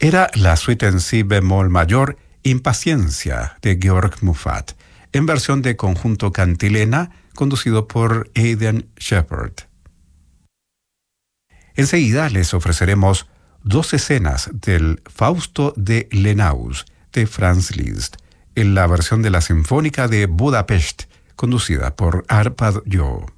Era la suite en si bemol mayor Impaciencia de Georg Muffat, en versión de conjunto cantilena, conducido por Aidan Shepard. Enseguida les ofreceremos 2 escenas del Fausto de Lenaus de Franz Liszt, en la versión de la Sinfónica de Budapest, conducida por Arpad Jó.